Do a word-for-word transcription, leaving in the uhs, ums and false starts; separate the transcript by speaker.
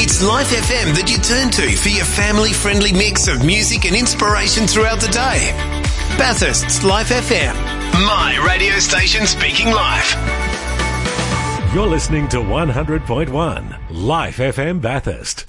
Speaker 1: It's Life F M that you turn to for your family-friendly mix of music and inspiration throughout the day. Bathurst's Life F M. My radio station speaking life.
Speaker 2: You're listening to one hundred point one Life F M Bathurst.